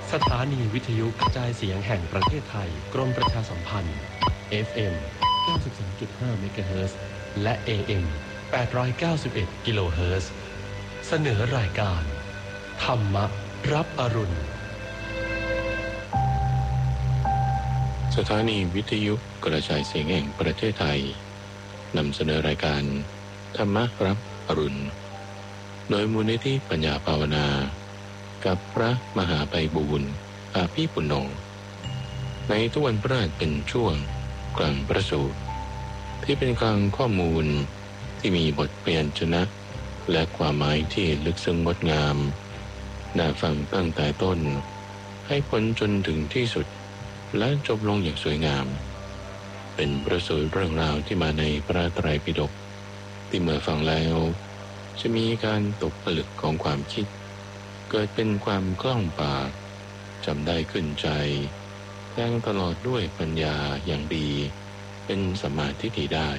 สถานีวิทยุกระจายเสียงแห่งประเทศไทยกรมประชาสัมพันธ์ FM 92.5 เมกะเฮิรตซ์และ AM 891 กิโลเฮิรตซ์เสนอรายการธรรมรับอรุณสถานีวิทยุกระจายเสียงแห่งประเทศไทยนำเสนอรายการธรรมรับอรุณโดยมูลนิธิปัญญาภาวนากับพระมหาไพบูลย์อาภีปุณโญในทุกวันพฤหัสเป็นช่วงกลางประสูติที่เป็นกลางข้อมูลที่มีบทพยัญชนะและความหมายที่ลึกซึ้งงดงามน่าฟังตั้งแต่ต้นให้พ้นจนถึงที่สุดและจบลงอย่างสวยงามเป็นประสูติเรื่องราวที่มาในพระไตรปิฎกที่เมื่อฟังแล้วจะมีการตกผลึกของความคิดเกิดเป็นความคล่องปากจำได้ขึ้นใจแทงตลอดด้วยปัญญาอย่างดีเป็นสัมมาทิฏฐิได้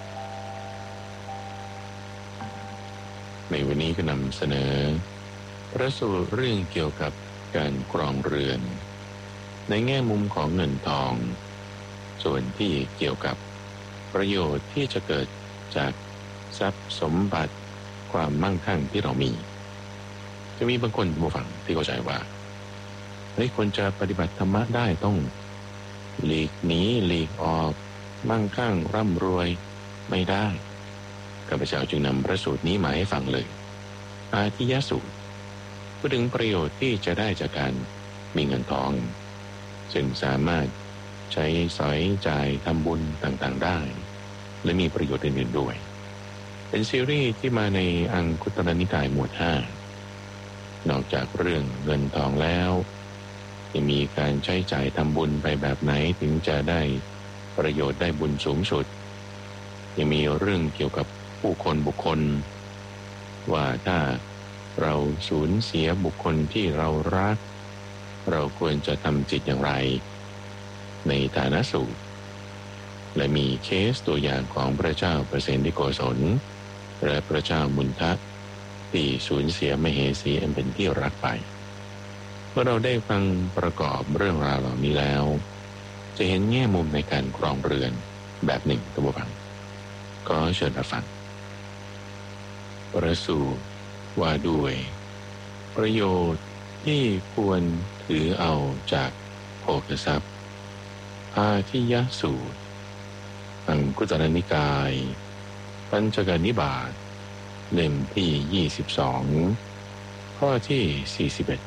ในวันนี้ก็นำเสนอพระสูตรเรื่องเกี่ยวกับการครองเรือนในแง่มุมของเงินทองส่วนที่เกี่ยวกับประโยชน์ที่จะเกิดจากทรัพย์สมบัติความมั่งคั่งที่เรามีจะมีบางคนผู้ฟังที่เข้าใจว่าคนจะปฏิบัติธรรมะได้ต้องหลีกหนีหลีกออกมั่งคั่งร่ำรวยไม่ได้ข้าพเจ้าจึงนำพระสูตรนี้มาให้ฟังเลยอาทิยสูตรพูดถึงประโยชน์ที่จะได้จากการมีเงินทองซึ่งสามารถใช้สอยจ่ายทำบุญต่างๆได้และมีประโยชน์อื่นๆด้วยเป็นซีรีส์ที่มาในอังคุตรนิกายหมวด5นอกจากเรื่องเงินทองแล้วจะมีการใช้จ่ายทำบุญไปแบบไหนถึงจะได้ประโยชน์ได้บุญสูงสุดยังมีเรื่องเกี่ยวกับผู้คนบุคคลว่าถ้าเราสูญเสียบุคคลที่เรารักเราควรจะทำจิตอย่างไรในฐานะสูตรและมีเคสตัวอย่างของพระเจ้าประเสนที่โกศลและพระเจ้ามุนทะที่สูญเสียมเหสีอันเป็นที่รักไปเมื่อเราได้ฟังประกอบเรื่องราวเหล่านี้แล้วจะเห็นแง่มุมในการครองเรือนแบบหนึ่งตัวฟังก็เชิญรับฟังประสูตรว่าด้วยประโยชน์ที่ควรถือเอาจากโภคทรัพย์อาทิยสูตรอังคุตรนิกายปัญจกนิบาตเล่มที่22ข้อที่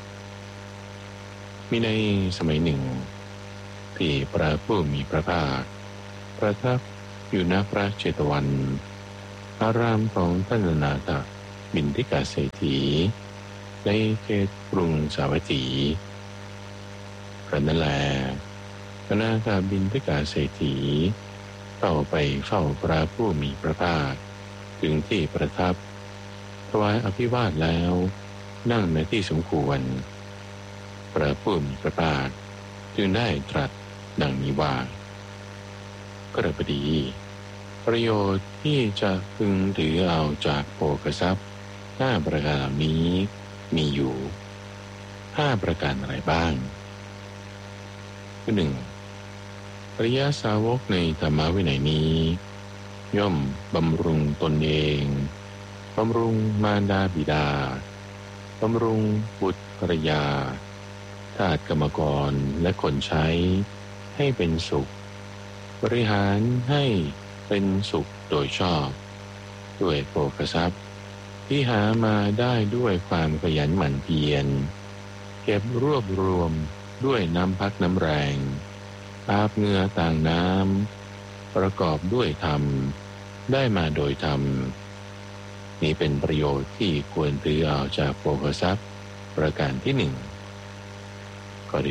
41มีในสมัยหนึ่งที่พระผู้มีพระภาคประทับอยู่ณพระเจตวันอารามของท่านอนาถบิณฑิกเศรษฐีในเขตกรุงสาวัตถีครั้นนั้นแลอนาถบิณฑิกเศรษฐีเข้าไปเฝ้าพระผู้มีพระภาคถึงที่ประทับถวายอภิวาทแล้วนั่งในที่สมควรพระผู้มีพระภาคจึงได้ตรัสดังนี้ว่ากระพดีประโยชน์ที่จะพึงถือเอาจากโภคทรัพย์5ประการเหล่านี้มีอยู่5ประการอะไรบ้างคือ 1. อริยสาวกในธรรมวินัยนี้ย่อมบำรุงตนเองบำรุงมารดาบิดาบำรุงบุตรภรรยาทาสกรรมกรและคนใช้ให้เป็นสุขบริหารให้เป็นสุขโดยชอบด้วยโภคทรัพย์ที่หามาได้ด้วยความขยันหมั่นเพียรเก็บรวบรวมด้วยน้ำพักน้ำแรงอาบเหงื่อต่างน้ำประกอบด้วยธรรมได้มาโดยธรรมนี้เป็นประโยชน์ที่ควรถือเอาจากโภคทรัพย์ประการที่1ข้อที่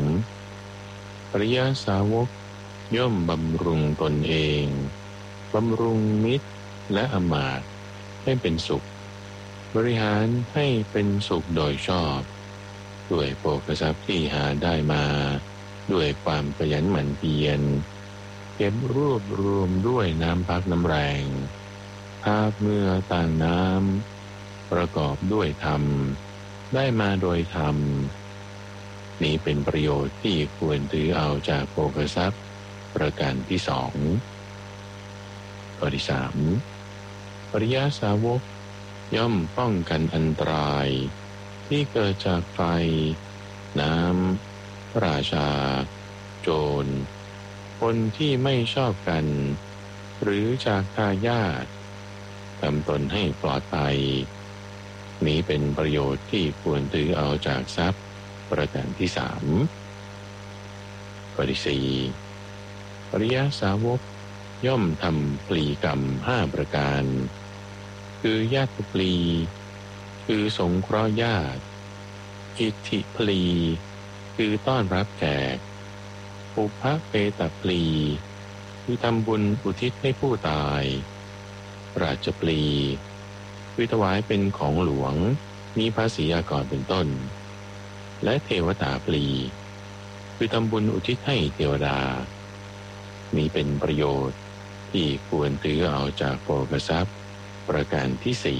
2. อริยสาวกย่อมบำรุงตนเองบำรุงมิตรและอมาตย์ให้เป็นสุขบริหารให้เป็นสุขโดยชอบด้วยโภคทรัพย์ที่หาได้มาด้วยความขยันหมั่นเพียรเก็บรวบรวมด้วยน้ำพักน้ำแรงอาบเหงื่อต่างน้ำประกอบด้วยธรรมได้มาโดยธรรมนี้เป็นประโยชน์ที่ควรถือเอาจากโภคทรัพย์ประการที่สองข้อที่สามอริยสาวกย่อมป้องกันอันตรายที่เกิดจากไฟน้ำพระราชาโจรคนที่ไม่ชอบกันหรือจากทายาททำตนให้ปลอดภัยนี้เป็นประโยชน์ที่ควรถือเอาจากทรัพย์ประการที่สามข้อที่สี่อริยสาวกย่อมทำปลีกรรม5ประการคือญาติปลีคือสงเคราะห์ญาติอิทธิปลีคือต้อนรับแขกปุพพเปตปลีคือทำบุญอุทิศให้ผู้ตายราชปลีคือถวายเป็นของหลวงมีภาษีอากรเป็นต้นและเทวตาปลีคือทำบุญอุทิศให้เทวดานี้เป็นประโยชน์ที่ควรถือเอาจากโภคทรัพย์ประการที่สี่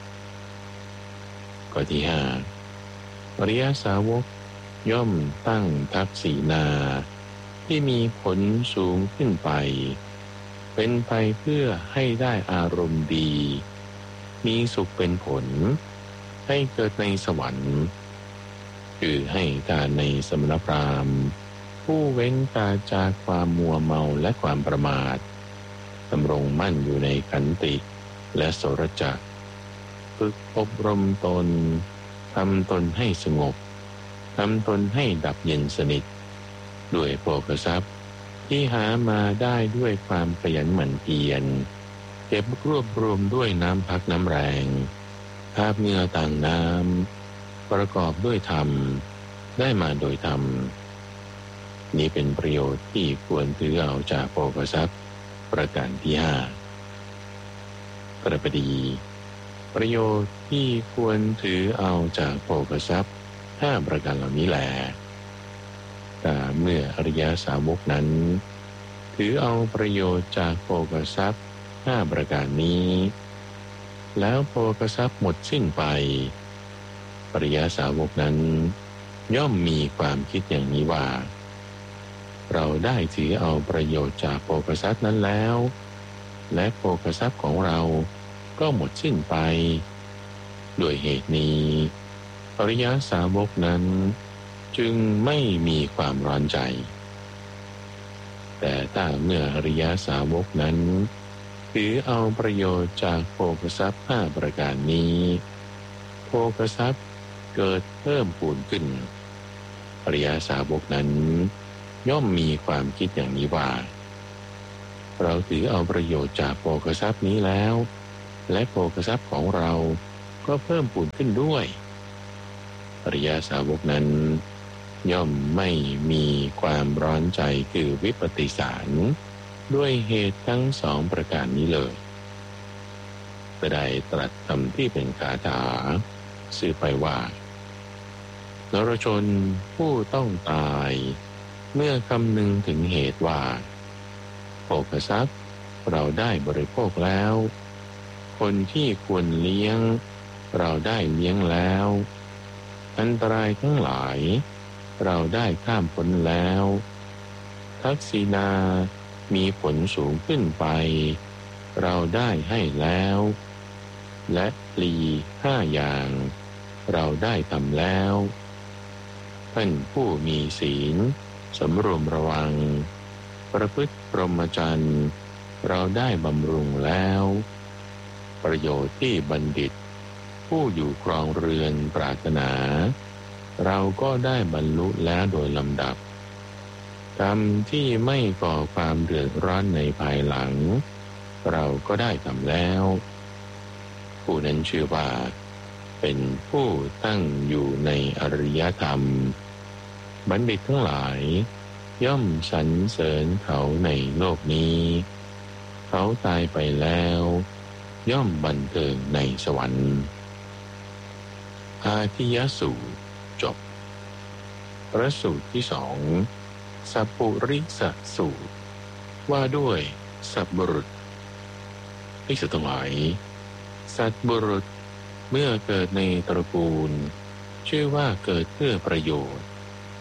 ข้อที่ห้าอริยสาวกย่อมตั้งทักษิณาที่มีผลสูงขึ้นไปเป็นไปเพื่อให้ได้อารมณ์ดีมีสุขเป็นผลให้เกิดในสวรรค์คือให้ทานในสมณพราหมณ์ผู้เว้นกาจากความมัวเมาและความประมาทดำรงมั่นอยู่ในขันติและโสรจะฝึกอบรมตนทำตนให้สงบทำตนให้ดับเย็นสนิทด้วยโภคทรัพย์ที่หามาได้ด้วยความขยันหมั่นเพียรเก็บรวบรวมด้วยน้ำพักน้ำแรงคาบเหงื่อต่างน้ำประกอบด้วยธรรมได้มาโดยธรรมนี้เป็นประโยชน์ที่ควรถือเอาจากโภคทรัพย์ประการที่ห้ากระปดีประโยชน์ที่ควรถือเอาจากโภคทรัพย์5ประการเหล่านี้แหละแต่เมื่ออริยสาวกนั้นถือเอาประโยชน์จากโภคทรัพย์5ประการนี้แล้วโภคทรัพย์หมดสิ้นไปอริยสาวกนั้นย่อมมีความคิดอย่างนี้ว่าเราได้ถือเอาประโยชน์จากโภคทรัพย์นั้นแล้วและโภคทรัพย์ของเราก็หมดสิ้นไปด้วยเหตุนี้อริยสาวกนั้นจึงไม่มีความร้อนใจแต่ถ้าเมื่ออริยสาวกนั้นถือเอาประโยชน์จากโภคทรัพย์5ประการนี้โภคทรัพย์เกิดเพิ่มพูนขึ้นอริยสาวกนั้นย่อมมีความคิดอย่างนี้ว่าเราถือเอาประโยชน์จากโภคทรัพย์นี้แล้วและโภคทรัพย์ของเราก็เพิ่มพูนขึ้นด้วยอริยสาวกนั้นย่อมไม่มีความร้อนใจคือวิปฏิสารด้วยเหตุทั้ง2ประการนี้เลยแต่ได้ตรัสคำที่เป็นคาถาสื่อไปว่านรชนผู้ต้องตายเมื่อคำนึงถึงเหตุว่าโภคทรัพย์เราได้บริโภคแล้วคนที่ควรเลี้ยงเราได้เลี้ยงแล้วอันตรายทั้งหลายเราได้ข้ามพ้นแล้วทักษิณามีผลสูงขึ้นไปเราได้ให้แล้วและปลี5อย่างเราได้ทำแล้วท่านผู้มีศีลสำรวมระวังประพฤติพรหมจรรย์เราได้บำรุงแล้วประโยชน์ที่บัณฑิตผู้อยู่ครองเรือนปรารถนาเราก็ได้บรรลุแล้วโดยลำดับกรรมที่ไม่ก่อความเดือดร้อนในภายหลังเราก็ได้ทำแล้วผู้นั้นชื่อว่าเป็นผู้ตั้งอยู่ในอริยธรรมบัณฑิตทั้งหลายย่อมสรรเสริญเขาในโลกนี้เขาตายไปแล้วย่อมบันเทิงในสวรรค์อาทิยสูตรจบพระสูตรที่2สัพปุริสสูตรว่าด้วยสัตว์บุรุษภิกษุทั้งหลายสัตว์บุรุษเมื่อเกิดในตระกูลชื่อว่าเกิดเพื่อประโยชน์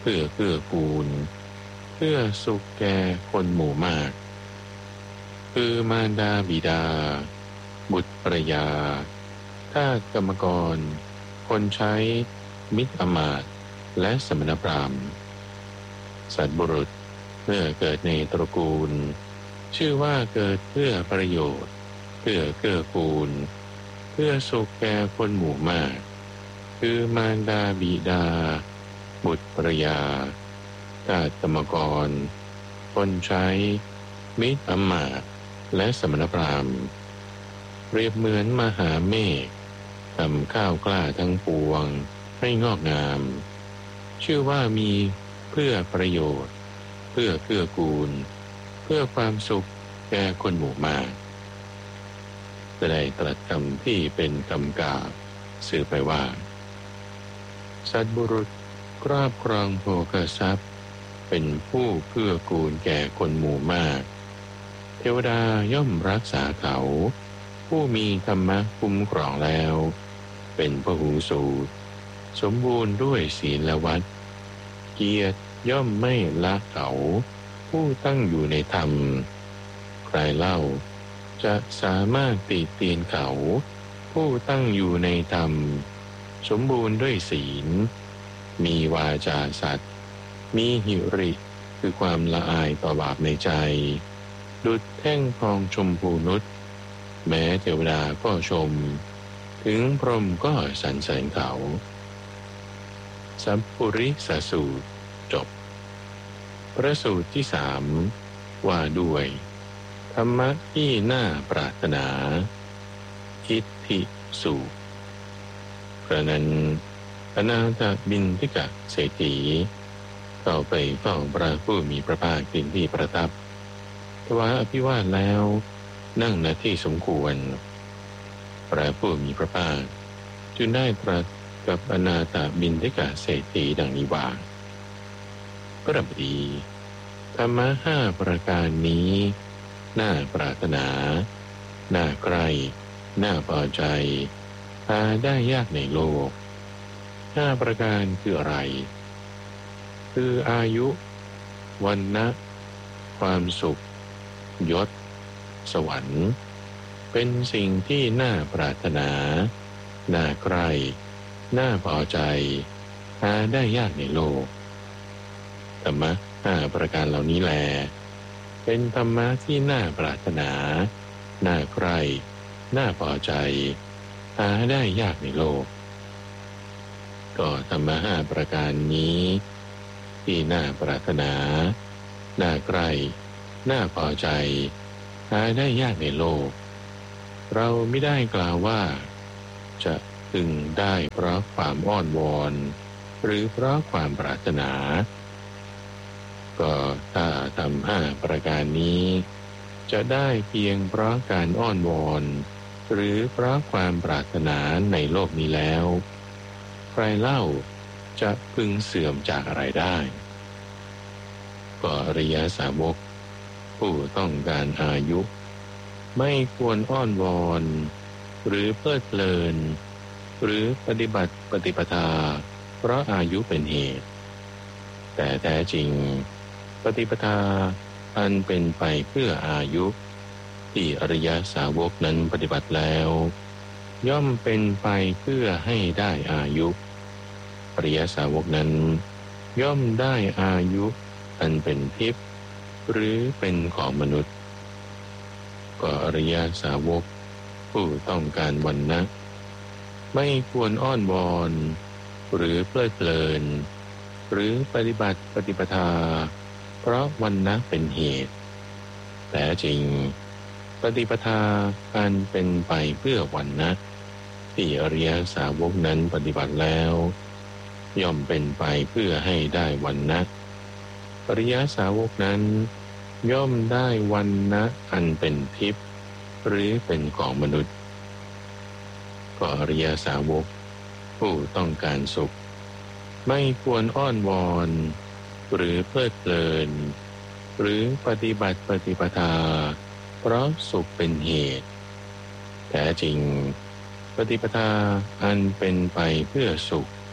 พื่อเกื้อกูลเพื่อสุขแก่คนหมู่มากคือมารดาบิดาบุตรภรยาทาสกรรมกรคนใช้มิตรอมาตย์และสมณพราหมณ์สัตว์บุรุษเมื่อเกิดในตระกูลชื่อว่าเกิดเพื่อประโยชน์เพื่อเกื้อกูลเพื่อสุขแก่คนหมู่มากคือมารดาบิดาบุตรภรยาทาสกรรมกรคนใช้มิตรอมาตย์และสมณพราหมณ์เปรียบเหมือนมหาเมฆทำข้าวกล้าทั้งปวงให้งอกงามชื่อว่ามีเพื่อประโยชน์เพื่อเกื้อกูลเพื่อความสุขแก่คนหมู่มากจะได้ตรัสคำที่เป็นคำกล่าวสื่อไปว่าสัตว์บุรุษครอบครองโภคทรัพย์เป็นผู้เกื้อกูลแก่คนหมู่มากเทวดาย่อมรักษาเขาผู้มีธรรมะคุ้มครองแล้วเป็นพหูสูตรสมบูรณ์ด้วยศีลและวัดเกียรติย่อมไม่ละเขาผู้ตั้งอยู่ในธรรมใครเล่าจะสามารถติเตียนเขาผู้ตั้งอยู่ในธรรมสมบูรณ์ด้วยศีลมีวาจาสัตย์มีหิริคือความละอายต่อบาปในใจดุจแท่งทองชมพูนุชแม้เทวดาก็ชมถึงพรหมก็สรรเสริญเขาสัพปุริสสูตรจบพระสูตรที่สามว่าด้วยธรรมะที่น่าปรารถนาอิทธิสูตรกระนั้นอนาถบิณฑิกเศรษฐีเข้าไปเฝ้าพระผู้มีพระภาคถึงที่ประทับถวายอภิวาทแล้วนั่งณที่สมควรพระผู้มีพระภาคจึงได้ตรัสกับอนาถบิณฑิกเศรษฐีดังนี้ว่าพระบดีธรรมะห้าประการนี้น่าปรารถนาน่าใคร่น่าพอใจหาได้ยากในโลกห้าประการคืออะไรคืออายุวรรณะความสุขยศสวรรค์เป็นสิ่งที่น่าปรารถนาน่าใคร่น่าพอใจหาได้ยากในโลกธรรมะห้าประการเหล่านี้แลเป็นธรรมะที่น่าปรารถนาน่าใคร่น่าพอใจหาได้ยากในโลกก็ธรรมะห้าประการนี้ที่น่าปรารถนาน่าใคร่น่าพอใจหาได้ยากในโลกเราไม่ได้กล่าวว่าจะพึงได้เพราะความอ้อนวอนหรือเพราะความปรารถนาก็ถ้าทำห้าประการนี้จะได้เพียงเพราะการอ้อนวอนหรือเพราะความปรารถนาในโลกนี้แล้วใครเล่าจะพึงเสื่อมจากอะไรได้ก็อริยสาวกผู้ต้องการอายุไม่ควรอ้อนวอนหรือเพลิดเพลินหรือปฏิบัติปฏิปทาเพราะอายุเป็นเหตุแต่แท้จริงปฏิปทาอันเป็นไปเพื่ออายุที่อริยสาวกนั้นปฏิบัติแล้วย่อมเป็นไปเพื่อให้ได้อายุอริยสาวกนั้นย่อมได้อายุอันเป็นทิพย์หรือเป็นของมนุษย์ก็อริยสาวกผู้ต้องการวรรณะไม่ควรอ้อนวอนหรือเพลิดเพลินหรือปฏิบัติปฏิปทาเพราะวรรณะเป็นเหตุแต่จริงปฏิปทาอันเป็นไปเพื่อวรรณะที่อริยสาวกนั้นปฏิบัติแล้วย่อมเป็นไปเพื่อให้ได้วรรณะอริยสาวกนั้นย่อมได้วรรณะอันเป็นทิพย์หรือเป็นของมนุษย์ก็อริยสาวกผู้ต้องการสุขไม่ควรอ้อนวอนหรือเพลิดเพลินหรือปฏิบัติปฏิปทาเพราะสุขเป็นเหตุแท้จริงปฏิปทาอันเป็นไปเพื่อสุข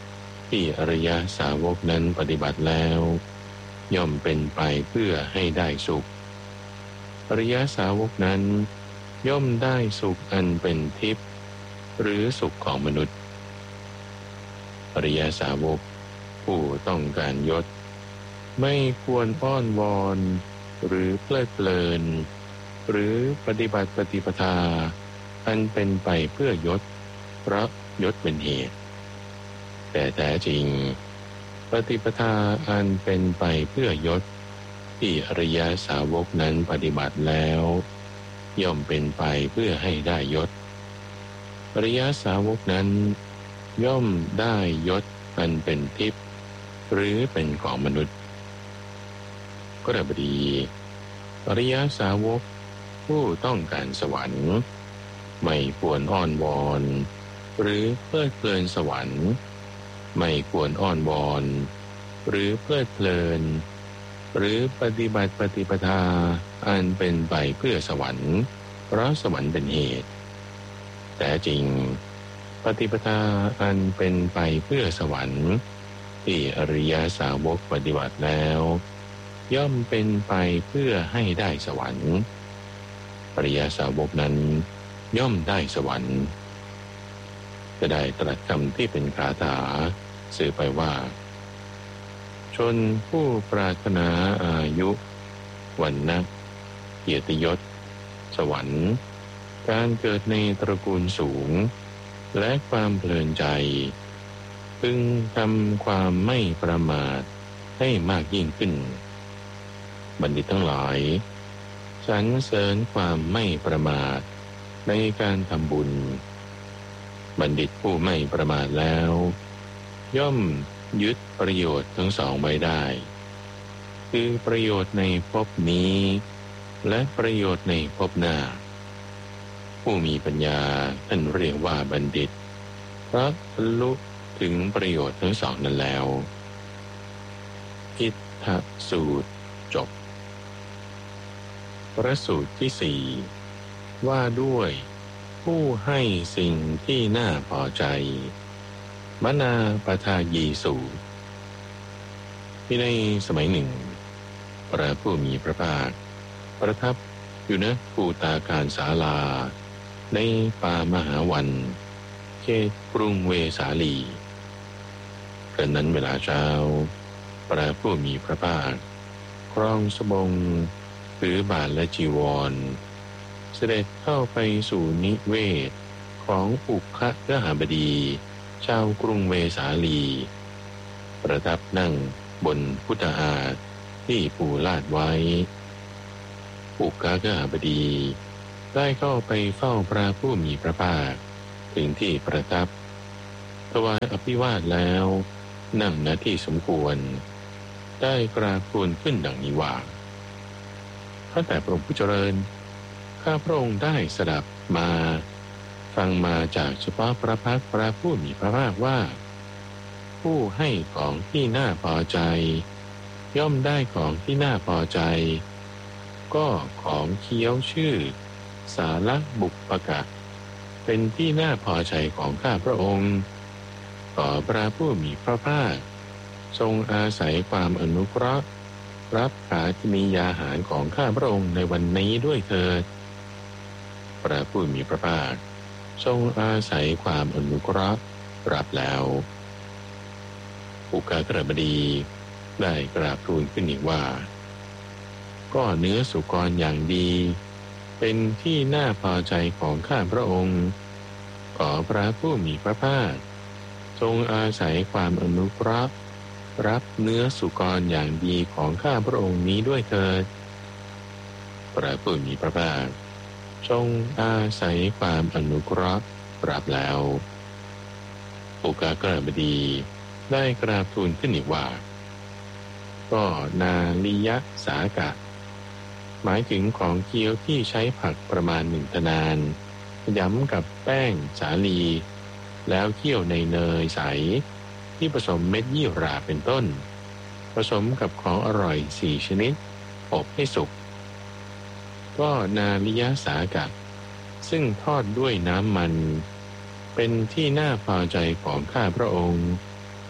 ที่อริยสาวกนั้นปฏิบัติแล้วย่อมเป็นไปเพื่อให้ได้สุขอริยสาวกนั้นย่อมได้สุขอันเป็นทิพย์หรือสุขของมนุษย์อริยสาวกผู้ต้องการยศไม่ควรอ้อนวอนหรือเพลิดเพลินหรือปฏิบัติปฏิปทาอันเป็นไปเพื่อยศเพราะยศเป็นเหตุแต่แท้จริงปฏิปทาอันเป็นไปเพื่อยศที่อริยสาวกนั้นปฏิบัติแล้วย่อมเป็นไปเพื่อให้ได้ยศอริยสาวกนั้นย่อมได้ยศอันเป็นทิพย์หรือเป็นของมนุษย์ก็ได้บดีอริยสาวกผู้ต้องการสวรรค์ไม่ควรอ้อนวอนหรือเพลิดเพลินสวรรค์ไม่ควรอ้อนวอนหรือเพลิดเพลินหรือปฏิบัติปฏิปทาอันเป็นไปเพื่อสวรรค์เพราะสวรรค์เป็นเหตุแต่จริงปฏิปทาอันเป็นไปเพื่อสวรรค์ที่อริยสาวกปฏิบัติแล้วย่อมเป็นไปเพื่อให้ได้สวรรค์อริยสาวกนั้นย่อมได้สวรรค์จะได้ตรัสคำที่เป็นคาถาสื่อไปว่าชนผู้ปรารถนาอายุวรรณะเกียรติยศสวรรค์การเกิดในตระกูลสูงและความเพลินใจพึงทำความไม่ประมาทให้มากยิ่งขึ้นบัณฑิตทั้งหลายสรรเสริญความไม่ประมาทในการทำบุญบัณฑิตผู้ไม่ประมาทแล้วย่อมยึดประโยชน์ทั้งสองไว้ได้คือประโยชน์ในภพนี้และประโยชน์ในภพหน้าผู้มีปัญญาท่านเรียกว่าบัณฑิตเพราะบรรลุถึงประโยชน์ทั้งสองนั้นแล้วอิทธสูตรจบพระสูตรที่สี่ว่าด้วยผู้ให้สิ่งที่น่าพอใจมนาปทายีสูตรที่ในสมัยหนึ่งพระผู้มีพระภาคประทับอยู่ณภูตาการศาลาในป่ามหาวันเขตกรุงเวสาลีกระนั้นเวลาเช้าพระผู้มีพระภาคครองสบงถือบาทและจีวรเสด็จเข้าไปสู่นิเวศของอุคกหบดีชาวกรุงเวสาลีประทับนั่งบนพุทธาสน์ที่ปูลาดไว้อุคกหบดีได้เข้าไปเฝ้าพระผู้มีพระภาคถึงที่ประทับถวายอภิวาทแล้วนั่งณที่สมควรได้กราบทูลขึ้นดังนี้ว่าข้าแต่พระองค์ผู้เจริญข้าพระองค์ได้สดับมาฟังมาจากเฉพาะพระพักตร์พระผู้มีพระภาคว่าผู้ให้ของที่น่าพอใจย่อมได้ของที่น่าพอใจก็ของเคี้ยวชื่อสาระบุปกะเป็นที่น่าพอใจของข้าพระองค์ขอพระผู้มีพระภาคทรงอาศัยความอนุเคราะห์รับขาที่มียาหารของข้าพระองค์ในวันนี้ด้วยเถิดพระผู้มีพระภาคทรงอาศัยความอนุเคราะห์รับแล้วอุกากบดีได้กราบทูลขึ้นอีกว่าก็เนื้อสุกรอย่างดีเป็นที่น่าพอใจของข้าพระองค์ขอพระผู้มีพระภาคทรงอาศัยความอนุเคราะห์รับเนื้อสุกรอย่างดีของข้าพระองค์นี้ด้วยเถิดพระผู้มีพระภาคทรงอาศัยความอนุเคราะห์รับแล้วอุกากบดีได้กราบทูลขึ้นอีกว่าก็นาลิยะสากะหมายถึงของเคี้ยวที่ใช้ผักประมาณ1 ทนานย้ำกับแป้งสาลีแล้วเคี่ยวในเนยใสที่ผสมเม็ดยี่หร่าเป็นต้นผสมกับของอร่อย4 ชนิดอบให้สุกก็นาลิยะสากะซึ่งทอดด้วยน้ำมันเป็นที่น่าพอใจของข้าพระองค์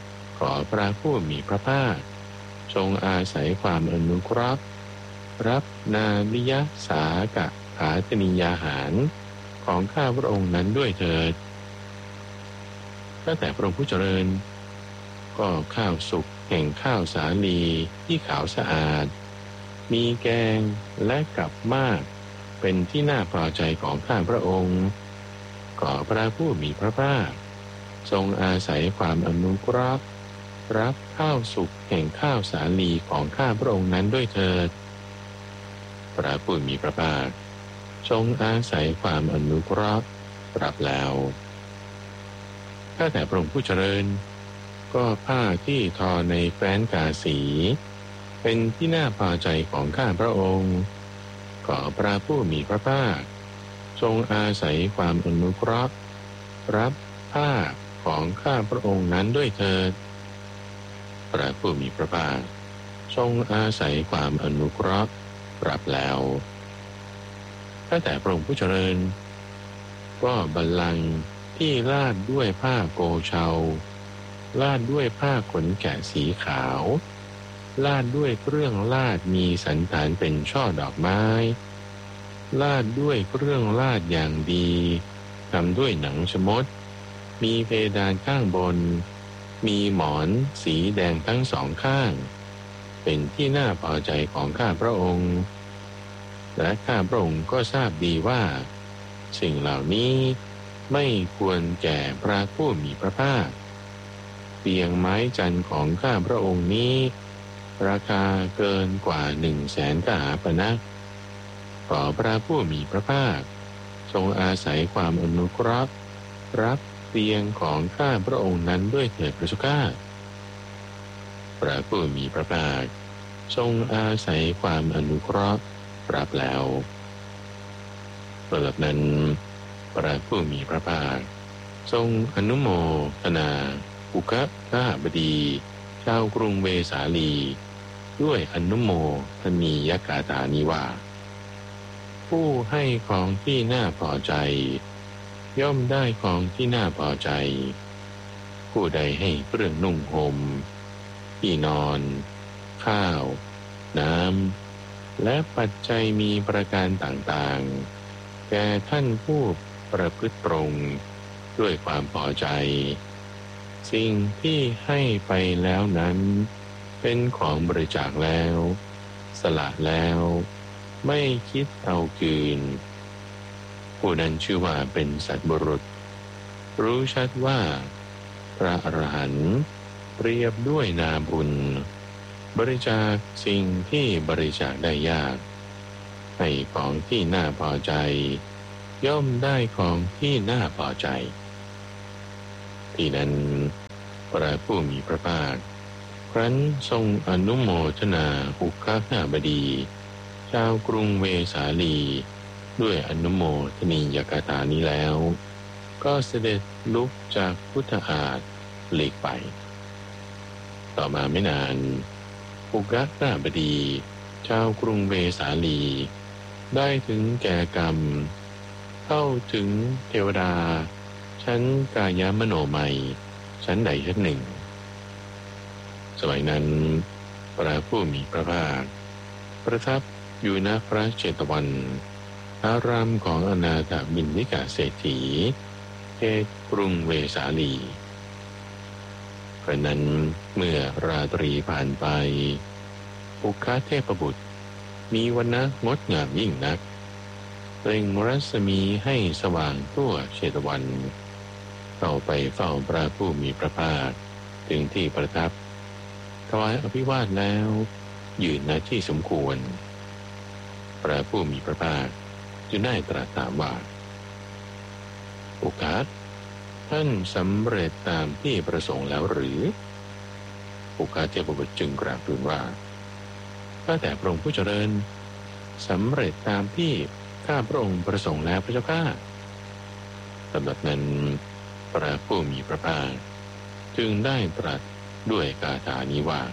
อพระผู้มีพระภาคทรงอาศัยความอนุเคราะห์รับนามิยสากะผาตนิยาหารของข้าพระองค์นั้นด้วยเถิดตั้งแต่พระองค์ผู้เจริญก็ข้าวสุกแห่งข้าวสาลีที่ขาวสะอาดมีแกงและกับมากเป็นที่น่าพอใจของข้าพระองค์ขอพระผู้มีพระภาคทรงอาศัยความอนุเคราะห์รับข้าวสุกแห่งข้าวสาลีของข้าพระองค์นั้นด้วยเถิดพระผู้มีพระภาคทรงอาศัยความอนุเคราะห์รับแล้วข้าแต่พระองค์ผู้เจริญก็ผ้าที่ทอในแคว้นกาสีเป็นที่น่าพอใจของข้าพระองค์ขอพระผู้มีพระภาคทรงอาศัยความอนุเคราะห์รับผ้าของข้าพระองค์นั้นด้วยเถิดพระผู้มีพระภาคทรงอาศัยความอนุเคราะห์รับแล้วข้าแต่พระองค์ผู้เจริญก็บัลลังก์ที่ลาดด้วยผ้าโกเชาลาดด้วยผ้าขนแกะสีขาวลาดด้วยเครื่องลาดมีสันฐานเป็นช่อดอกไม้ลาดด้วยเครื่องลาดอย่างดีทำด้วยหนังชมดมีเพดานข้างบนมีหมอนสีแดงทั้งสองข้างเป็นที่น่าพอใจของข้าพระองค์และข้าพระองค์ก็ทราบดีว่าสิ่งเหล่านี้ไม่ควรแก่พระผู้มีพระภาคเตียงไม้จันทร์ของข้าพระองค์นี้ราคาเกินกว่า100,000 กหาปณะขอพระผู้มีพระภาคทรงอาศัยความอนุเคราะห์รับเตียงของข้าพระองค์นั้นด้วยเถิดพระเจ้าข้าพระผู้มีพระภาคทรงอาศัยความอนุเคราะห์รับแล้วสำหรับนั้นพระผู้มีพระภาคทรงอนุโมทนาอุกะขหบดีชาวกรุงเวสาลีด้วยอนุโมทนียกาถานิว่าผู้ให้ของที่น่าพอใจย่อมได้ของที่น่าพอใจผู้ใดให้เครื่องนุ่งห่มที่นอนข้าวน้ำและปัจจัยมีประการต่างๆแก่ท่านผู้ประพฤติตรงด้วยความพอใจสิ่งที่ให้ไปแล้วนั้นเป็นของบริจาคแล้วสละแล้วไม่คิดเอาคืนผู้นั้นชื่อว่าเป็นสัตบุรุษรู้ชัดว่าพระอรหันต์เปรียบด้วยนาบุญบริจาคสิ่งที่บริจาคได้ยากให้ของที่น่าพอใจย่อมได้ของที่น่าพอใจที่นั้นพระผู้มีพระภาคครั้นทรงอนุโมทนาอุกขหบดีชาวกรุงเวสาลีด้วยอนุโมทนียกถานี้แล้วก็เสด็จลุกจากพุทธาสน์หลีกไปต่อมาไม่นานอุกขหบดีชาวกรุงเวสาลีได้ถึงแก่กรรมเข้าถึงเทวดาชั้นกายมโนมัยชั้นใดชั้นหนึ่งสมัยนั้นพระผู้มีพระภาคประทับอยู่ณพระเชตวันอารามของอนาถบิณฑิกเศรษฐีเขตกรุงเวสาลีครั้งนั้นเมื่อราตรีผ่านไปอุคเทพบุตรมีวรรณะงดงามยิ่งนักเปล่งรัศมีให้สว่างทั่วเชตวันเข้าไปเฝ้าพระผู้มีพระภาคถึงที่ประทับถวายอภิวาทแล้วยืนณที่สมควรพระผู้มีพระภาคจึงได้ตรัสถามว่าอุกาสท่านสำเร็จตามที่ประสงค์แล้วหรืออุกาเทพบุตรจึงกราบทูลว่าข้าแต่พระองค์ผู้เจริญสำเร็จตามที่ข้าพระองค์ประสงค์แล้วพระเจ้าข้าสำหรับนั้นพระผู้มีพระภาคจึงได้ตรัสด้วยคาถานี้ว่า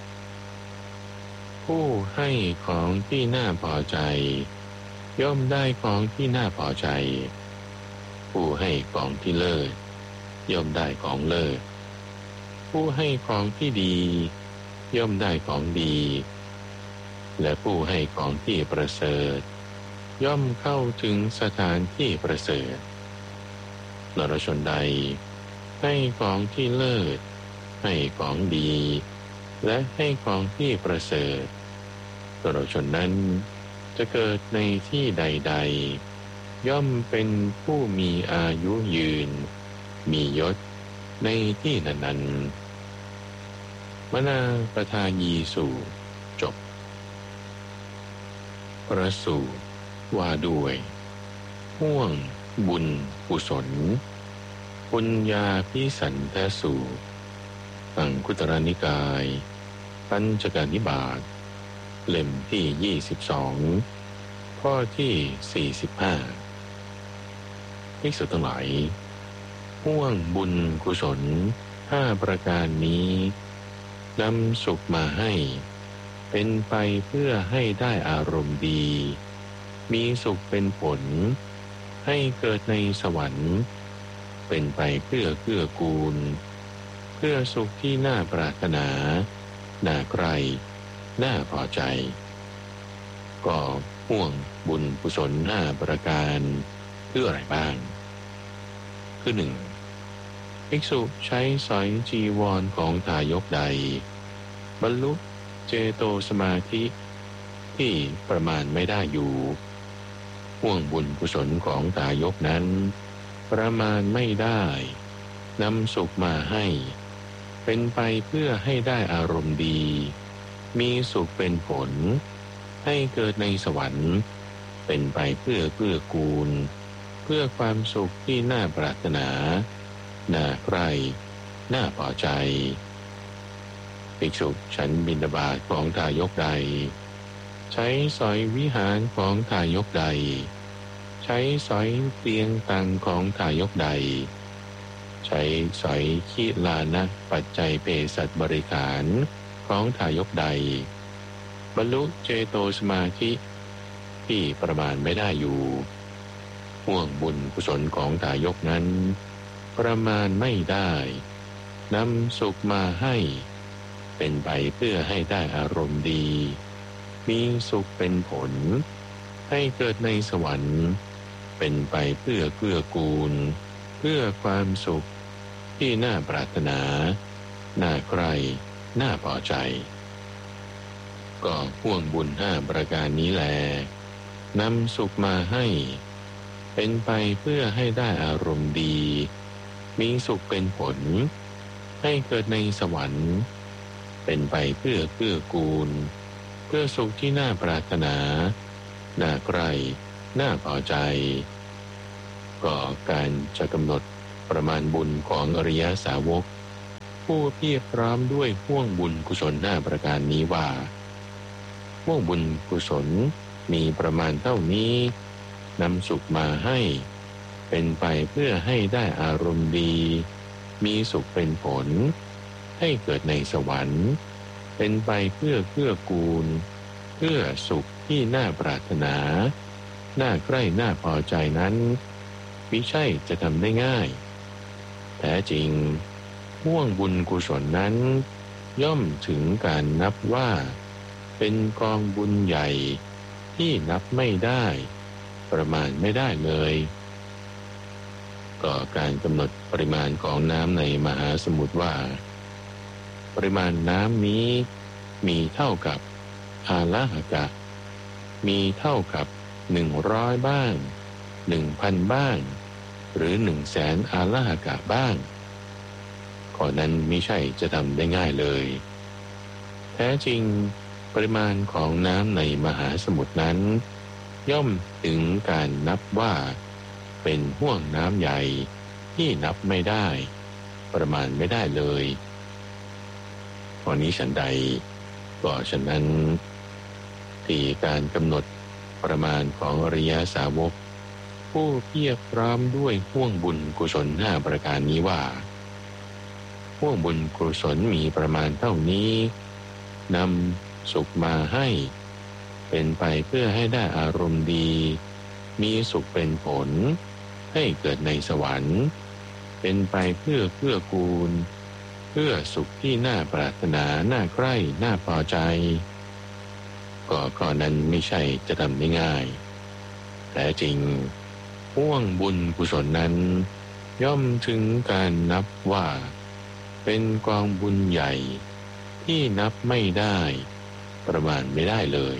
ผู้ให้ของที่น่าพอใจย่อมได้ของที่น่าพอใจผู้ให้ของที่เลิศย่อมได้ของเลิศผผู้ให้ของที่ดีย่อมได้ของดีและผู้ให้ของที่ประเสริฐย่อมเข้าถึงสถานที่ประเสริฐนรชนใดให้ของที่เลิศให้ของดีและให้ของที่ประเสริฐนรชนนั้นจะเกิดในที่ใดๆย่อมเป็นผู้มีอายุยืนมียศในที่นั้นๆมนาประทายีสูตรจบประสูตรว่าด้วยห่วงบุญกุศลปุญญาภิสันทสูตรอังคุตรนิกายปัญจกนิบาตเล่มที่22ข้อที่45ภิกษุทั้งหลายห่วงบุญกุศล5ประการนี้นำสุขมาให้เป็นไปเพื่อให้ได้อารมณ์ดีมีสุขเป็นผลให้เกิดในสวรรค์เป็นไปเพื่อเกื้อกูลเพื่อสุขที่น่าปรารถนาน่าใคร่น่าพอใจก็ห่วงบุญกุศล5ประการเพื่ออะไรบ้างคือ 1. ภิกษุใช้สอยจีวรของทายกใดบรรลุเจโตสมาธิที่ประมาณไม่ได้อยู่ห่วงบุญกุศลของทายกนั้นประมาณไม่ได้นำสุขมาให้เป็นไปเพื่อให้ได้อารมณ์ดีมีสุขเป็นผลให้เกิดในสวรรค์เป็นไปเพื่อเกื้อกูลเพื่อความสุขที่น่าปรารถนาน่าใคร่น่าพอใจภิกษุฉันบิณฑบาตของทายกใดใช้สอยวิหารของทายกใดใช้สอยเตียงตังของทายกใดใช้สอยขีลานะปัจจัยเภสัชบริขารของทายกใดบรรลุเจโตสมาธิที่ประมาณไม่ได้อยู่ห่วงบุญกุศลของทายกนั้นประมาณไม่ได้นำสุขมาให้เป็นไปเพื่อให้ได้อารมณ์ดีมีสุขเป็นผลให้เกิดในสวรรค์เป็นไปเพื่อเกื้อกูลเพื่อความสุขที่น่าปรารถนาน่าใคร่น่าพอใจก็ห่วงบุญ5ประการนี้แลนำสุขมาให้เป็นไปเพื่อให้ได้อารมณ์ดีมีสุขเป็นผลให้เกิดในสวรรค์เป็นไปเพื่อเกื้อกูลเพื่อสุขที่น่าปรารถนาน่าใคร่น่าพอใจก็การจะกำหนดประมาณบุญของอริยสาวกผู้เพียรพร้อมด้วยห่วงบุญกุศล5ประการนี้ว่าห่วงบุญกุศลมีประมาณเท่านี้นำสุขมาให้เป็นไปเพื่อให้ได้อารมณ์ดีมีสุขเป็นผลให้เกิดในสวรรค์เป็นไปเพื่อเกื้อกูลเพื่อสุขที่น่าปรารถนาน่าใคร่น่าพอใจนั้นมิใช่จะทำได้ง่ายแท้จริงห่วงบุญกุศลนั้นย่อมถึงการนับว่าเป็นกองบุญใหญ่ที่นับไม่ได้ประมาณไม่ได้เลยก็การกำหนดปริมาณของน้ำในมหาสมุทรว่าปริมาณน้ำนี้มีเท่ากับอาลาหกะมีเท่ากับ100บ้าง 1,000 บ้างหรือ100,000อาลาหกะบ้างข้อนั้นไม่ใช่จะทำได้ง่ายเลยแท้จริงปริมาณของน้ำในมหาสมุทรนั้นย่อมถึงการนับว่าเป็นห่วงน้ำใหญ่ที่นับไม่ได้ประมาณไม่ได้เลยข้อนี้ฉันใดก็ฉะนั้นที่การกำหนดประมาณของอริยสาวกผู้เพียรพร้อมด้วยห่วงบุญกุศล5ประการนี้ว่าห่วงบุญกุศลมีประมาณเท่านี้นำสุขมาให้เป็นไปเพื่อให้ได้อารมณ์ดีมีสุขเป็นผลให้เกิดในสวรรค์เป็นไปเพื่อเกื้อกูลพื่อสุขที่น่าปรารถนาน่าใคร่น่าพอใจก็นั้นไม่ใช่จะทำได้ง่ายแต่จริงห่วงบุญกุศลนั้นย่อมถึงการนับว่าเป็นกองบุญใหญ่ที่นับไม่ได้ประมาณไม่ได้เลย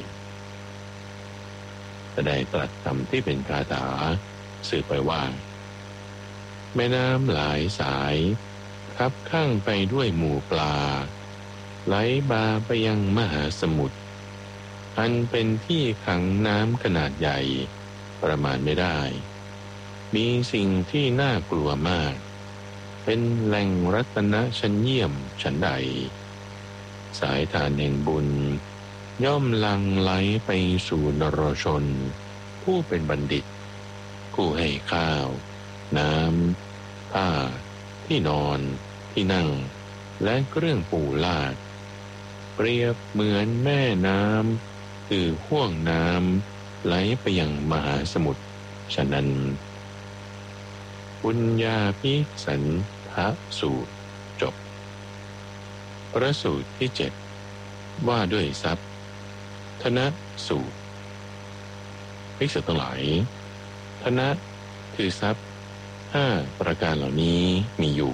แต่ได้ตรัสคำที่เป็นคาถาสื่อไปว่าแม่น้ำหลายสายคับข้างไปด้วยหมู่ปลาไหลบาไปยังมหาสมุทรอันเป็นที่ขังน้ำขนาดใหญ่ประมาณไม่ได้มีสิ่งที่น่ากลัวมากเป็นแหล่งรัตนะชั้นเยี่ยมชั้นใดสายทานแห่งบุญย่อมหลั่งไหลไปสู่นรชนผู้เป็นบัณฑิตผู้ให้ข้าวน้ำผ้าที่นอนที่นั่งและเครื่องปูลาดเปรียบเหมือนแม่น้ำคือห่วงน้ำไหลไปยังมหาสมุทรฉะนั้นปุญญาภิสันทสูตรจบพระสูตรที่7ว่าด้วยทรัพย์ธนสูตรภิกษุทั้งหลายธนะคือทรัพย์5ประการเหล่านี้มีอยู่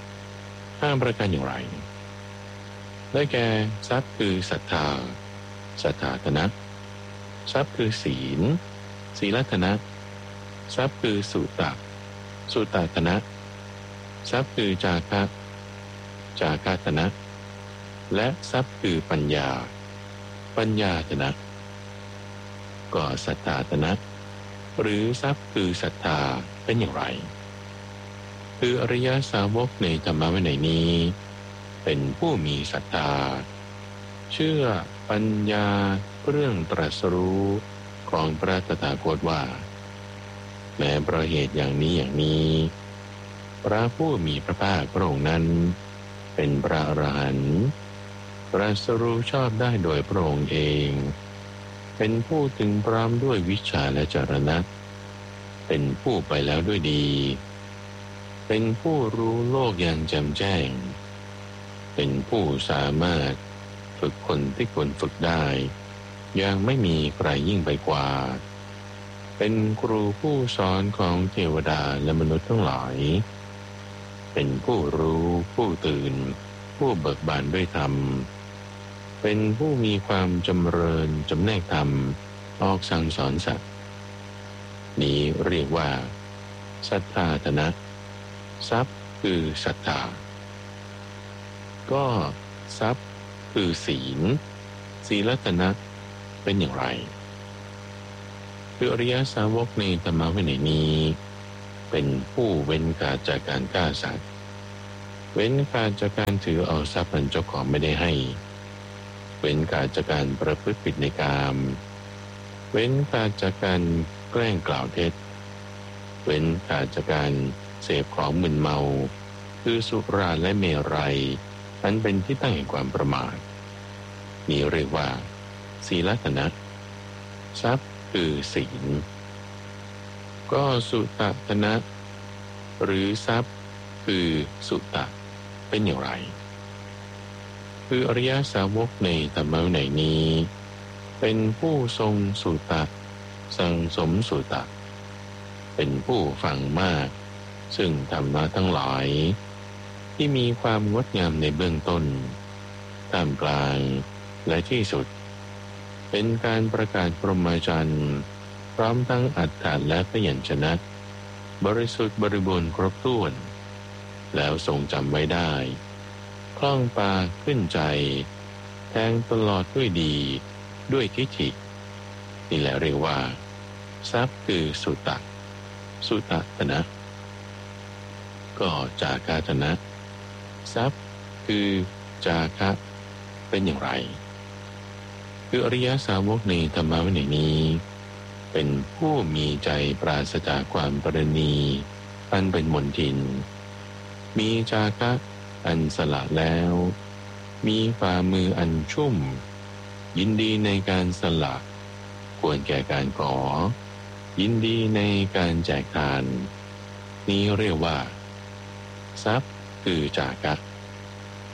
5ประการอย่างไรได้แก่ทรัพย์คือศรัทธาศรัทธาธนะทรัพย์คือศีลศีลธนะทรัพย์คือสุตตะสุตตะธนะทรัพย์คือจาคะจาคะธนะและทรัพย์คือปัญญาปัญญาธนะก็ศรัทธาธนะหรือทรัพย์คือศรัทธาเป็นอย่างไรคืออริยสาวกในธรรมวินัยนี้เป็นผู้มีศรัทธาเชื่อปัญญาเรื่องตรัสรู้ของพระตถาคตว่าแม้เพราะเหตุอย่างนี้พระผู้มีพระภาคพระองค์นั้นเป็นพระอรหันต์ตรัสรู้ชอบได้โดยพระองค์เองเป็นผู้ถึงพร้อมด้วยวิชาและจรณะเป็นผู้ไปแล้วด้วยดีเป็นผู้รู้โลกอย่างแจ่มแจ้งเป็นผู้สามารถฝึกคนที่ควรฝึกได้อย่างไม่มีใครยิ่งไปกว่าเป็นครูผู้สอนของเทวดาและมนุษย์ทั้งหลายเป็นผู้รู้ผู้ตื่นผู้เบิกบานด้วยธรรมเป็นผู้มีความจำเริญจำแนกธรรมออกสั่งสอนสัตว์นี้เรียกว่าศรัทธาธนะทรัพย์คือศรัทธาก็ทรัพย์คือศีลศีลธนะเป็นอย่างไรคืออริยสาวกในธรรมวินัยนี้เป็นผู้เว้นขาดจากการฆ่าสัตว์เว้นขาดจากการถือเอาทรัพย์อันเจ้าของไม่ได้ให้เว้นขาดจากการประพฤติผิดในกามเว้นขาดจากการแกล้งกล่าวเท็จเว้นขาดจากการเสพของมึนเมาคือสุราและเมรัยอันเป็นที่ตั้งแห่งความประมาทนี้เรียกว่าศีลธนะทรัพย์คือศีลก็สุตตะนะหรือทรัพย์คือสุตตะเป็นอย่างไรคืออริยสาวกในธรรมวินัยนี้เป็นผู้ทรงสุตตะสั่งสมสุตตะเป็นผู้ฟังมากซึ่งธรรมะทั้งหลายที่มีความงดงามในเบื้องต้นท่ามกลางและที่สุดเป็นการประกาศพรหมจรรย์พร้อมทั้งอัฏฐะและพยัญชนะบริสุทธิ์บริบูรณ์ครบถ้วนแล้วทรงจำไว้ได้คล่องปากขึ้นใจแทงตลอดด้วยดีด้วยทิฏฐินี่แหละเรียกว่าทรัพย์คือสุตตะสุตตะนะก็จาคะธนะทรัพย์คือจาคะเป็นอย่างไรคืออริยสาวกในธรรมวินัยนี้เป็นผู้มีใจปราศจากความปรณีอันเป็นมลทินมีจาคะอันสละแล้วมีฝ่ามืออันชุ่มยินดีในการสละควรแก่การขอยินดีในการแจกทานนี้เรียกว่าทรัพย์คือจาคะ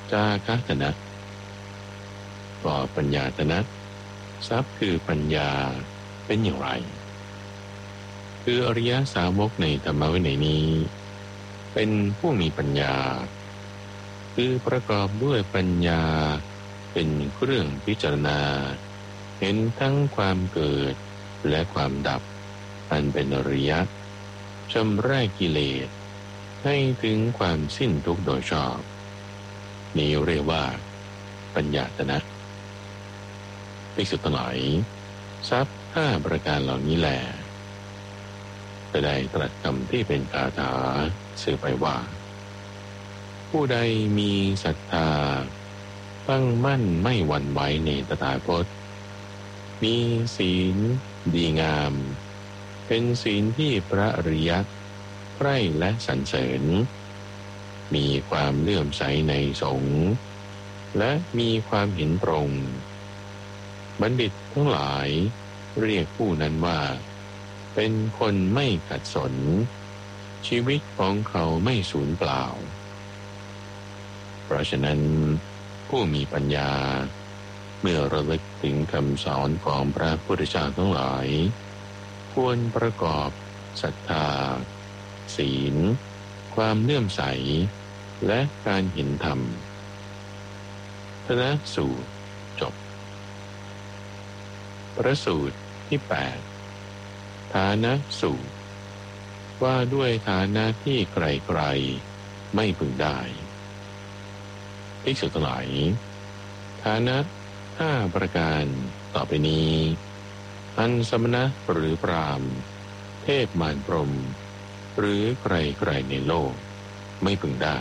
จาคะธนะก็ปัญญาธนะทรัพย์คือปัญญาเป็นอย่างไรคืออริยสาวกในธรรมวินัยนี้เป็นผู้มีปัญญาคือประกอบด้วยปัญญาเป็นเครื่องพิจารณาเห็นทั้งความเกิดและความดับอันเป็นอริยะชำระกิเลสให้ถึงความสิ้นทุกข์โดยชอบนี้เรียกว่าปัญญาธนะภิกษุทั้งหลายทรัพย์5ประการเหล่านี้แหละจะได้ตรัสคำที่เป็นคาถาสื่อไปว่าผู้ใดมีศรัทธาตั้งมั่นไม่หวั่นไหวในตถาคตมีศีลดีงามเป็นศีลที่พระอริยะใคร่และสรรเสริญมีความเลื่อมใสในสงฆ์และมีความเห็นตรงบัณฑิตทั้งหลายเรียกผู้นั้นว่าเป็นคนไม่ขัดสนชีวิตของเขาไม่สูญเปล่าเพราะฉะนั้นผู้มีปัญญาเมื่อระลึกถึงคำสอนของพระพุทธเจ้าทั้งหลายควรประกอบศรัทธาศีลความเลื่อมใสและการเห็นธรรมธนสูตรจบพระสูตรที่8ฐานะสูตรว่าด้วยฐานะที่ใครๆไม่พึงได้ภิกษุทั้งหลายฐานะ5ประการต่อไปนี้อันสมณะหรือพราหมณ์เทพมารพรหมหรือใครๆในโลกไม่พึงได้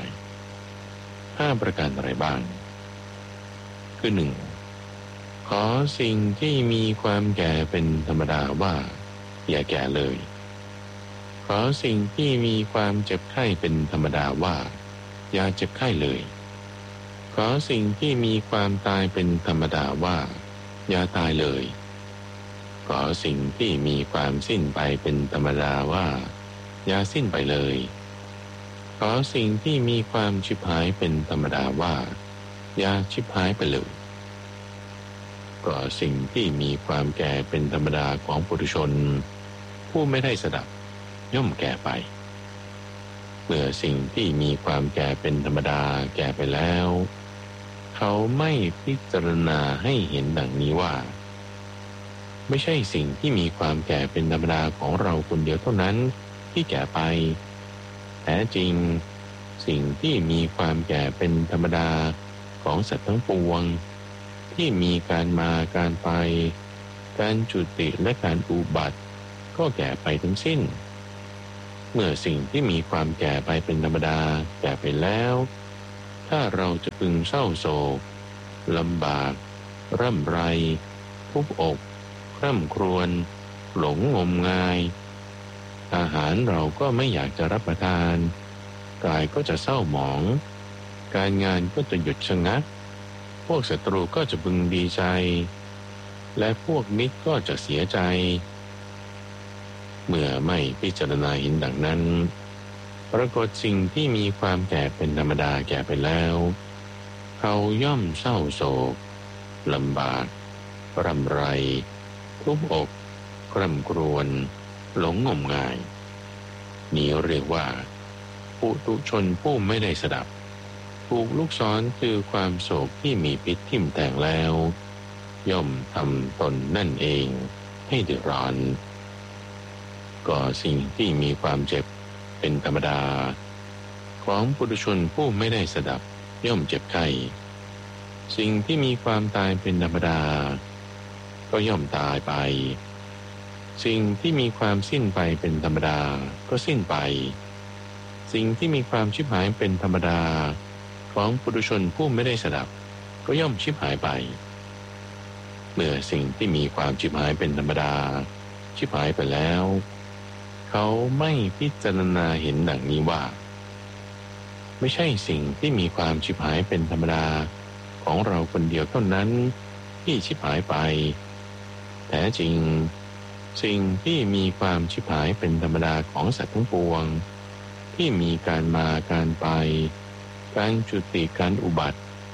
5ประการอะไรบ้างคือ 1. ขอสิ่งที่มีความแก่เป็นธรรมดาว่าอย่าแก่เลยขอสิ่งที่มีความเจ็บไข้เป็นธรรมดาว่าอย่าเจ็บไข้เลยขอสิ่งที่มีความตายเป็นธรรมดาว่าอย่าตายเลยขอสิ่งที่มีความสิ้นไปเป็นธรรมดาว่าอย่าสิ้นไปเลยขอสิ่งที่มีความฉิบหายเป็นธรรมดาว่าอย่าฉิบหายไปเลยก็สิ่งที่มีความแก่เป็นธรรมดาของปุถุชนผู้ไม่ได้สดับย่อมแก่ไปเมื่อสิ่งที่มีความแก่เป็นธรรมดาแก่ไปแล้วเขาไม่พิจารณาให้เห็นดังนี้ว่าไม่ใช่สิ่งที่มีความแก่เป็นธรรมดาของเราคนเดียวเท่านั้นที่แก่ไปแท้จริงสิ่งที่มีความแก่เป็นธรรมดาของสัตว์ทั้งปวงที่มีการมาการไปการจุติและการอุบัติก็แก่ไปทั้งสิ้นเมื่อสิ่งที่มีความแก่ไปเป็นธรรมดาแก่ไปแล้วถ้าเราจะพึงเศร้าโศกลำบากร่ำไรทุบอกคร่ำครวญหลงงมงายอาหารเราก็ไม่อยากจะรับประทานกายก็จะเศร้าหมองการงานก็จะหยุดชะงักพวกศัตรูก็จะพึงดีใจและพวกมิตรก็จะเสียใจเมื่อไม่พิจารณาเห็นดังนั้นปรากฏสิ่งที่มีความแก่เป็นธรรมดาแก่ไปแล้วเขาย่อมเศร้าโศกลำบากรำไรทุบอกคร่ำครวญหลงงมงายนี้เรียกว่าปุถุชนผู้ไม่ได้สดับถูกลูกศรคือความโศกที่มีพิษทิ่มแทงแล้วย่อมทำตนนั่นเองให้เดือดร้อนก็สิ่งที่มีความเจ็บเป็นธรรมดาของปุถุชนผู้ไม่ได้สดับย่อมเจ็บไข้สิ่งที่มีความตายเป็นธรรมดาก็ย่อมตายไปสิ่งที่มีความสิ้นไปเป็นธรรมดาก็สิ้นไปสิ่งที่มีความชิบหายเป็นธรรมดาของปุถุชนผู้ไม่ได้สดับก็ย่อมชิบหายไปเมื่อสิ่งที่มีความชิบหายเป็นธรรมดาชิบหายไปแล้วเขาไม่พิจารณาเห็นดังนี้ว่าไม่ใช่สิ่งที่มีความชิบหายเป็นธรรมดาของเราคนเดียวเท่านั้นที่ชิบหายไปแท้จริงสิ่งที่มีความชิบหายเป็นธรรมดาของสัตว์ทั้งปวงที่มีการมาการไปการจุติการอุบัติ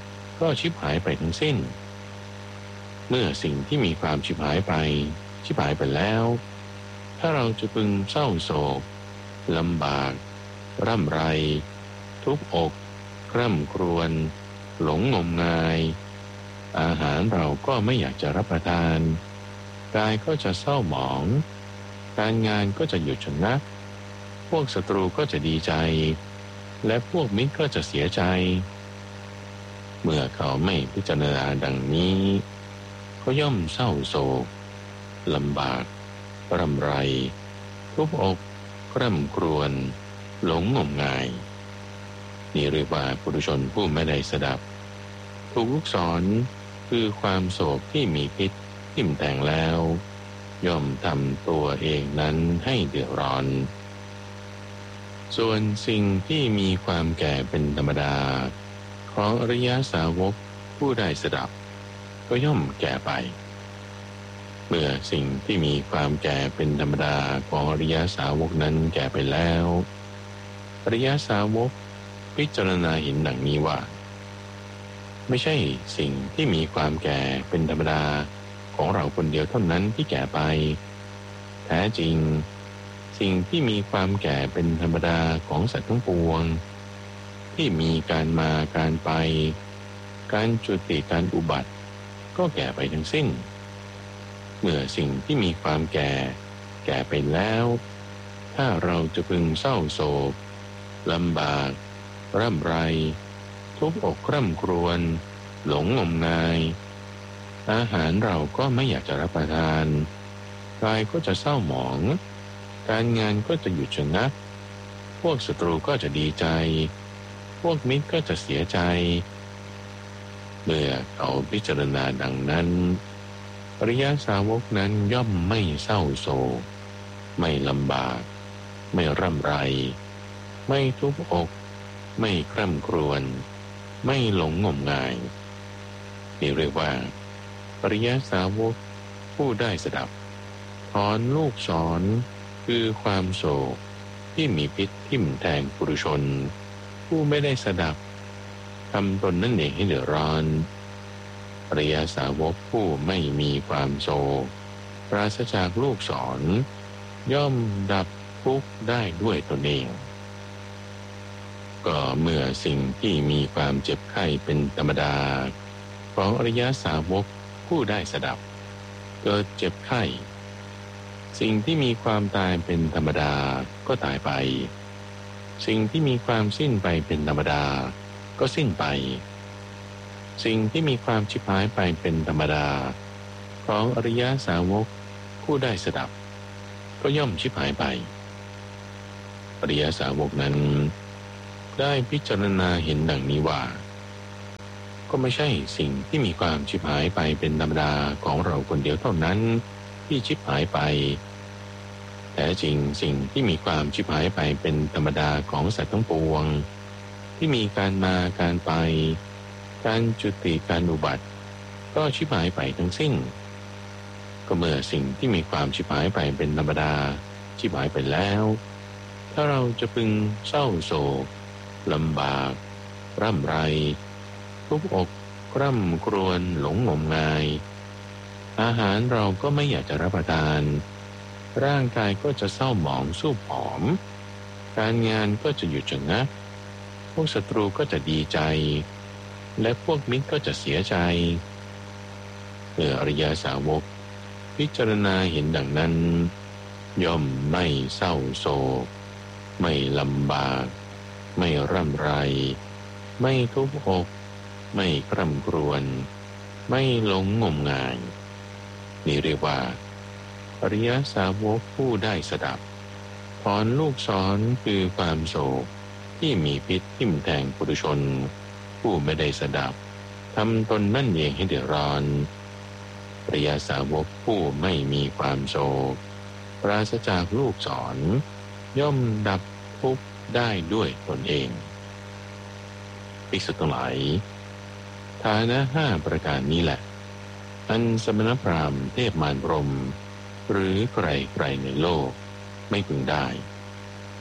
ก็ชิบหายไปทั้งสิ้นเมื่อสิ่งที่มีความชิบหายไปแล้วถ้าเราจะพึงเศร้าโศกลำบากร่ำไรทุบอกคร่ำครวญหลงงมงายอาหารเราก็ไม่อยากจะรับประทานกายก็จะเศร้าหมองการงานก็จะหยุดชะงักพวกศัตรูก็จะดีใจและพวกมิตรก็จะเสียใจเมื่อเขาไม่พิจารณาดังนี้ก็ย่อมเศร้าโศกลำบากร่ำไรทุบอกคร่ำครวญหลงงมงายนี่เรียกว่าปุถุชนผู้ไม่ได้สดับถูกลูกศรคือความโศกที่มีพิษทิ่มแทงแล้วย่อมทำตัวเองนั้นให้เดือดร้อนส่วนสิ่งที่มีความแก่เป็นธรรมดาของอริยสาวกผู้ได้สดับก็ย่อมแก่ไปเมื่อสิ่งที่มีความแก่เป็นธรรมดาของอริยสาวกนั้นแก่ไปแล้วอริยสาวกพิจารณาเห็นดังนี้ว่าไม่ใช่สิ่งที่มีความแก่เป็นธรรมดาของเราคนเดียวเท่านั้นที่แก่ไปแท้จริงสิ่งที่มีความแก่เป็นธรรมดาของสัตว์ทั้งปวงที่มีการมาการไปการจุติการอุบัติก็แก่ไปทั้งสิ้นเมื่อสิ่งที่มีความแก่ไปแล้วถ้าเราจะพึงเศร้าโศกลำบากร่ำไรทุบอกคร่ำครวญหลงงมงายอาหารเราก็ไม่อยากจะรับประทานกายก็จะเศร้าหมองการงานก็จะหยุดชะงักพวกศัตรูก็จะดีใจพวกมิตรก็จะเสียใจเมื่อเขาพิจารณาดังนั้นอริยสาวกนั้นย่อมไม่เศร้าโศกไม่ลำบากไม่ร่ำไรไม่ทุบอกไม่คร่ำครวญไม่หลงงมงายนี่เรียกว่าอริยสาวกผู้ได้สดับถอนลูกศรคือความโศกที่มีพิษทิ่มแทงปุถุชนผู้ไม่ได้สดับทำตนนั่นเองให้เดือดร้อนอริยสาวกผู้ไม่มีความโศกปราศจากลูกศรย่อมดับทุกข์ได้ด้วยตนเองก็เมื่อสิ่งที่มีความเจ็บไข้เป็นธรรมดาของอริยสาวกผู้ได้สดับเกิดเจ็บไข้สิ่งที่มีความตายเป็นธรรมดาก็ตายไปสิ่งที่มีความสิ้นไปเป็นธรรมดาก็สิ้นไปสิ่งที่มีความชิบหายไปเป็นธรรมดาของอริยสาวกผู้ได้สดับก็ย่อมชิบหายไปอริยสาวกนั้นได้พิจารณาเห็นดังนี้ว่าก็ไม่ใช่สิ่งที่มีความชิบหายไปเป็นธรรมดาของเราคนเดียวเท่านั้นที่ชิบหายไปแต่จริงสิ่งที่มีความชิบหายไปเป็นธรรมดาของสัตว์ทั้งปวงที่มีการมาการไปการจุติการอุบัติก็ชิบหายไปทั้งสิ้นก็เมื่อสิ่งที่มีความชิบหายไปเป็นธรรมดาชิบหายไปแล้วถ้าเราจะพึงเศร้าโศกลำบากร่ำไรทุบอกคร่ำครวญหลงงมงายอาหารเราก็ไม่อยากจะรับประทานร่างกายก็จะเศร้าหมองสูบผอมการงานก็จะหยุดชะงักพวกศัตรูก็จะดีใจและพวกมิตรก็จะเสียใจเมื่ออริยสาวกพิจารณาเห็นดังนั้นย่อมไม่เศร้าโศกไม่ลำบากไม่ร่ำไรไม่ทุบอกไม่คร่ำครวญไม่หลงงมงายนี่เรียกว่าอริยสาวกผู้ได้สดับถอนลูกศรคือความโศกที่มีพิษทิ่มแทงปุถุชนผู้ไม่ได้สดับทำตนนั่นเองให้เดือดร้อนอริยสาวกผู้ไม่มีความโศกปราศจากลูกศรย่อมดับทุกข์ได้ด้วยตนเองภิกษุทั้งหลายฐานะ5ประการนี้แหละอันสมณพราหมณ์เทพมารพรหมหรือใครในโลกไม่พึงได้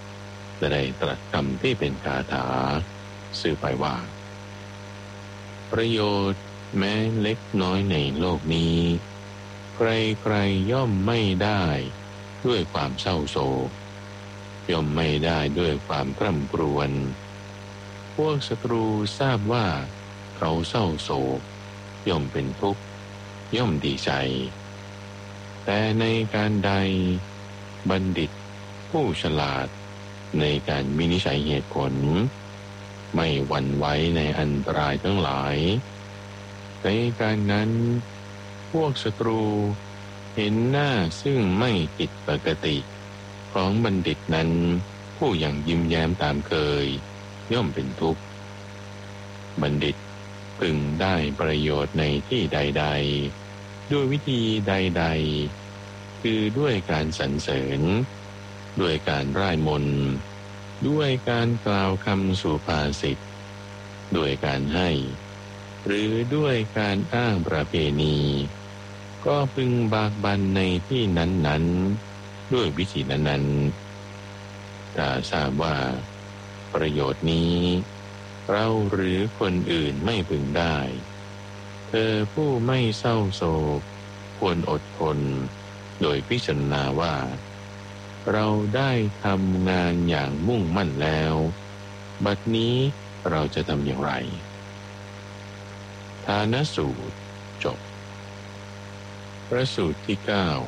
และได้ตรัสคำที่เป็นคาถาสื่อไปว่าประโยชน์แม้เล็กน้อยในโลกนี้ใครๆย่อมไม่ได้ด้วยความเศร้าโศกย่อมไม่ได้ด้วยความกร่ำกรวญพวกศัตรูทราบว่าเขาเศร้าโศกย่อมเป็นทุกข์ย่อมดีใจแต่ในการใดบัณฑิตผู้ฉลาดในการวินิจฉัยเหตุผลไม่หวั่นไหวในอันตรายทั้งหลายในการนั้นพวกศัตรูเห็นหน้าซึ่งไม่ผิดปกติของบัณฑิตนั้นผู้ยังยิ้มแย้มตามเคยย่อมเป็นทุกข์บัณฑิตพึงได้ประโยชน์ในที่ใดๆด้วยวิธีใดๆคือด้วยการสรรเสริญด้วยการร่ายมนต์ด้วยการกล่าวคำสุภาษิตด้วยการให้หรือด้วยการอ้างประเพณีก็พึงบากบั่นในที่นั้นๆด้วยวิธีนั้นๆถ้าทราบว่าประโยชน์นี้เราหรือคนอื่นไม่พึงได้เธอผู้ไม่เศร้าโศกควรอดทนโดยพิจารณาว่าเราได้ทำงานอย่างมุ่งมั่นแล้วบัดนี้เราจะทำอย่างไรทานสูตรจบพระสูตรที่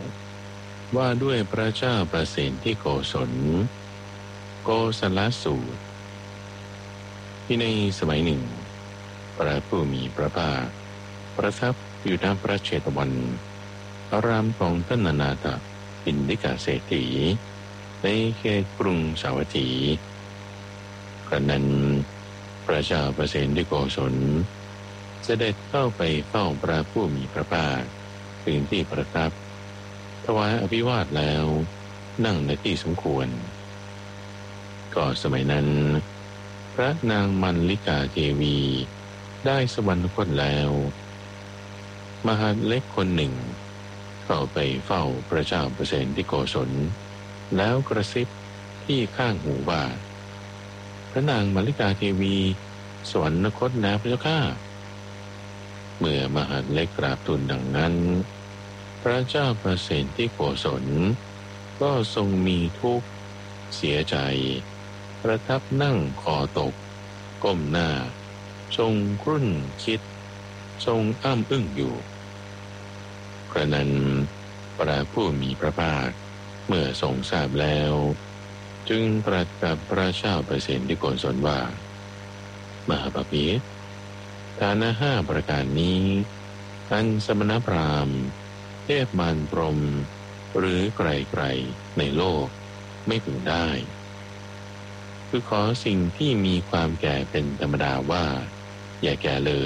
9ว่าด้วยพระเจ้าประสิทธิโกศลโกศลสูตรที่ในสมัยหนึ่งพระผู้มีพระภาคประทับอยู่ณพระเชตวันอารามของท่านอนาถบิณฑิกเศรษฐีในเขตกรุงสาวัตถีครั้งนั้นพระเจ้าประสิทธิโกศลเสด็จเข้าไปเฝ้าพระผู้มีพระภาคถึงที่ประทับถวายอภิวาทแล้วนั่งในที่สมควรก็สมัยนั้นพระนางมัลลิกาเทวีได้สวรรคตแล้วมหาดเล็กคนหนึ่งเข้าไปเฝ้าพระเจ้าประสิทธิโกศลแล้วกระซิบที่ข้างหูว่าพระนางมัลลิกาเทวีสวรรคตแล้วพระเจ้าข้าเมื่อมหาดเล็กกราบทูลดังนั้นพระเจ้าประสิทธิโกศลก็ทรงมีทุกข์เสียใจประทับนั่งคอตกก้มหน้าทรงครุ่นคิดทรงอ้ำอึ้งอยู่กระนั้นพระผู้มีพระภาคเมื่อทรงทราบแล้วจึงตรัสกับพระเจ้าประสิทธิโกศลว่ามหาบพิตรฐานะ5ประการนี้อันสมณพราหมณ์เทพมารพรหมหรือใครๆในโลกไม่พึงได้คือขอสิ่งที่มีความแก่เป็นธรรมดาว่าอย่าแก่เลย